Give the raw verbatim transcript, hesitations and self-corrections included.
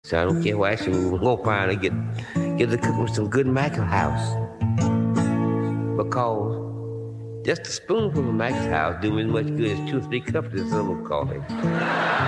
So I don't care why she will go find and get get to cook with some good Michael House. Because just a spoonful of Michael House do me as much good as two or three cups of some coffee.